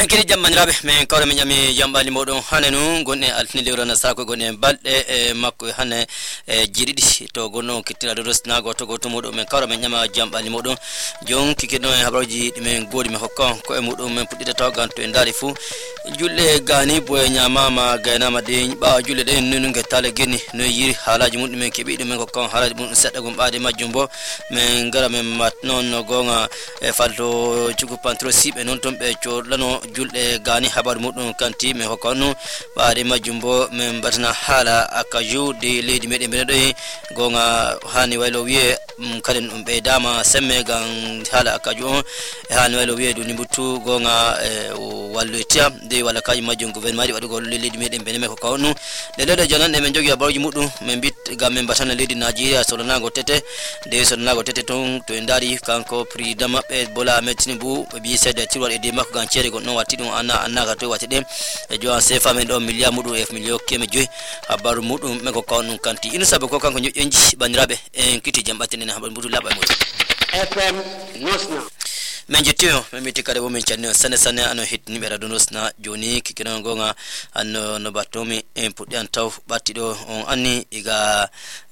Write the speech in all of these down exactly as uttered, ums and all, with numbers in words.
kiri jammaniraɓe min kawre min ƴami jambali moɗon hane nu gonɗe altini lewrana sako gonɗe balɗe e makko hane e jiɗiɗi to gonno kittina ɗo resna goto goto muɗum min kawre min ƴama jambali moɗon jon kikino e habaruji ɗimin goɗi mi hokka ko e muɗum min puɗɗita tawgan to e daari fou julɗe gani boye ñamama gaynama ɗe ɓawa julɗe ɗe nunu gettale guenni no yiri haalaji muɗum min keeɓi ɗumen hokka haalaji muɗum seɗɗa gom ɓaade majjum bo min gara min mat noon no gonga e falto cugu pantro siɓe noon toon ɓe coɗɗano julɗe gani habaru muɗum kanti min hokka nu ɓaade majjum bo min mbatana haala akaju de leydi meɗen mbene ɗo gonga hani waylo wiye kaden ɗum ɓeydama semme gam haala akaju on e hani waylo wiye duni mbuttu gonga e walloytiya de walla kaji majjum gouvernement ɗi waɗugol leydi meɗen mbene men hokka on nu nde leyɗe jonande min jogui habaruji muɗum min mbit gam min mbatana leydi Nigeria solanago tete de solanago tete toon to en daari kanko président maɓɓe Bola Ahmed Tinubu ɓe mbi seede tirwal e de makko gam ceede gonɗon watti ɗum anna annaka to watti ɗe e jowan sefa men ɗo milliard muɗum e million keme joyi habaru muɗum men ko kawn ɗum kanti ina sabu ko kanko ñoƴƴenji bandiraɓe en kiti jam ɓattenen habaru muɗum laɓa e muɗum F M Nusna min jettimo min miti kadi bo min canni on sanne sanne ano hettiniɓe radio Nusna joni kikinon gonga anno no battomi en puɗɗi an taw ɓattiɗo on anni iga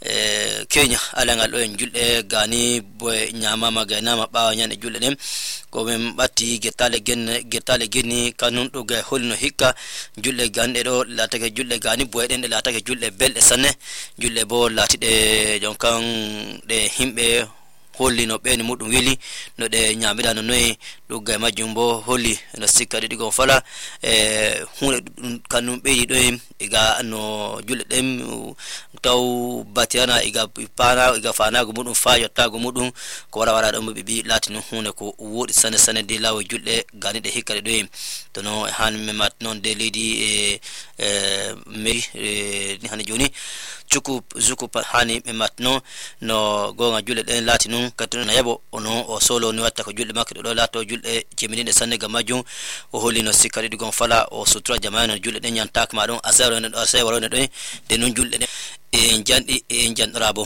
e Kenya alangal ɗo en julɗe gani boye ñamama gaynama ɓawa ñande julɗe ɗen ko min ɓatti gettale genne gettale genni kanum ɗo gay holno hikka julɗe ganɗe ɗo latake julɗe gani boye ɗen ɗe latake julɗe belɗe sanne julɗe bo latiɗe jonkan ɗe himɓe holli no ɓeni muɗum weli no ɗe ñamira no noyi ɗugga e majjum bo holli no sikka ɗiɗi gon fala e hunde ɗum kanum ɓeydi ɗo iga no julɗe ɗen taw batirana iga pana iga fanago muɗum fa yottago muɗum ko wara wara ɗon ɓe ɓi laati no hunde ko woɗi sanne sanne de lawo julɗe ganiɗe hikka ɗe ɗo to no hani mi mat noon de leydi e mairie ni hande joni cuku zuku hani ɓe matno no gonga julɗe ɗen laati nun kadi no yabo ono o solo ni watta ko julɗe makko ɗo laato julɗe jeminiɗe sanne gam majjum o holli no sikka ɗiɗi gon fala o sutura jama'a no julɗe ɗen ñantaka ma ɗon asawro ne ɗo asawro ne ɗo de non julɗe ɗen e janɗi e janɗora bo